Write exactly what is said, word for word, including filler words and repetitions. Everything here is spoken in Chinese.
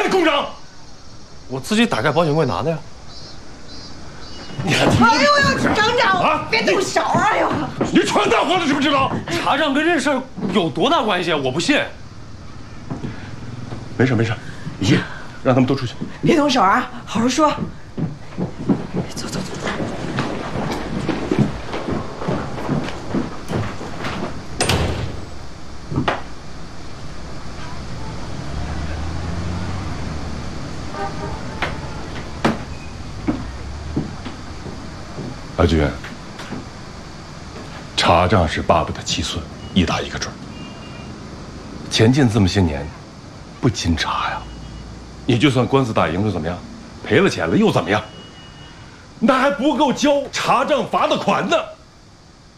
公章？ 我自己打开保险柜拿的呀。 你还哎呦呦，厂长啊！ 别动手！哎呦， 你闯大祸了，知不知道？ 查账跟这事儿有多大关系？我不信。 没事没事，你去，让他们都出去。 别动手啊，好好说。走走走。 阿军，查账是爸爸的七寸，一打一个准。前进这么些年，不经查呀，你就算官司打赢了怎么样？赔了钱了又怎么样？那还不够交查账罚的款呢。